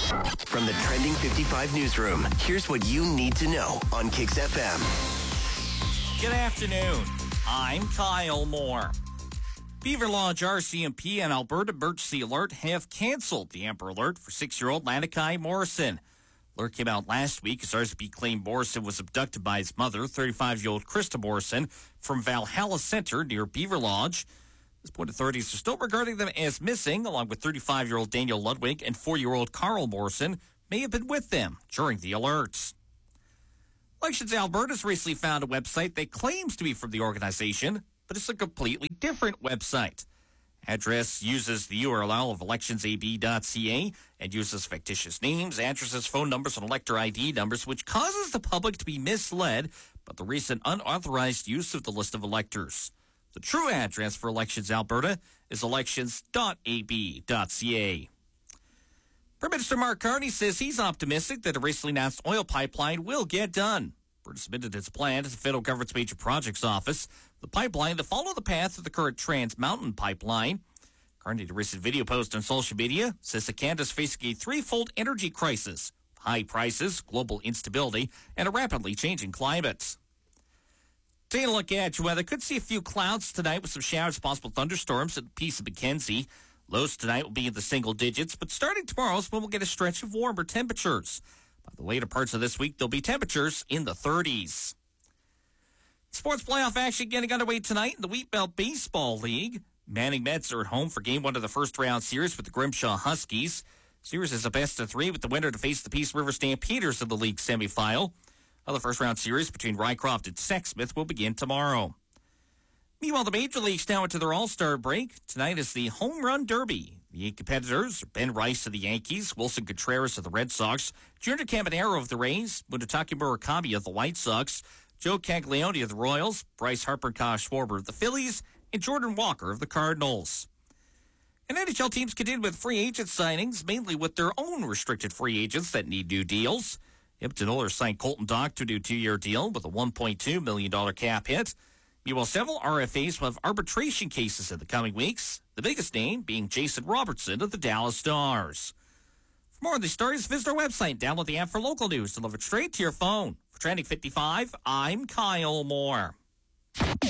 From the Trending 55 newsroom, here's what you need to know on Kicks FM. Good afternoon. I'm Kyle Moore. Beaver Lodge RCMP and Alberta Emergency Alert have canceled the Amber Alert for 6-year-old Lanakai Morrison. Alert came out last week as RCMP claimed Morrison was abducted by his mother, 35-year-old Krista Morrison, from Valhalla Center near Beaver Lodge. At this point, authorities are still regarding them as missing, along with 35-year-old Daniel Ludwig and 4-year-old Carl Morrison may have been with them during the alerts. Elections Alberta has recently found a website that claims to be from the organization, but it's a completely different website. Address uses the URL of electionsab.ca and uses fictitious names, addresses, phone numbers, and elector ID numbers, which causes the public to be misled by the recent unauthorized use of the list of electors. The true address for Elections Alberta is elections.ab.ca. Prime Minister Mark Carney says he's optimistic that a recently announced oil pipeline will get done. Alberta submitted its plan to the federal government's major projects office. The pipeline to follow the path of the current Trans Mountain pipeline. Carney, in a recent video post on social media, says that Canada is facing a threefold energy crisis: high prices, global instability, and a rapidly changing climate. Taking a look at your weather, could see a few clouds tonight with some showers, possible thunderstorms at the Peace of Mackenzie. Lows tonight will be in the single digits, but starting tomorrow is when we'll get a stretch of warmer temperatures. By the later parts of this week, there'll be temperatures in the 30s. Sports playoff action getting underway tonight in the Wheatbelt Baseball League. Manning Mets are at home for Game 1 of the first-round series with the Grimshaw Huskies. Series is a best-of-3 with the winner to face the Peace River Stampeders in the league semifinal. The first-round series between Rycroft and Sexsmith will begin tomorrow. Meanwhile, the Major Leagues now into their All-Star break. Tonight is the Home Run Derby. The 8 competitors are Ben Rice of the Yankees, Wilson Contreras of the Red Sox, Junior Caminero of the Rays, Munetake Murakami of the White Sox, Joe Caglione of the Royals, Bryce Harper and Kyle Schwarber of the Phillies, and Jordan Walker of the Cardinals. And NHL teams continue with free agent signings, mainly with their own restricted free agents that need new deals. Edmonton Oilers signed Colton Dach to a new 2-year deal with a $1.2 million cap hit. Meanwhile, several RFAs will have arbitration cases in the coming weeks, the biggest name being Jason Robertson of the Dallas Stars. For more on these stories, visit our website, download the app for local news, delivered straight to your phone. For Trending 55, I'm Kyle Moore.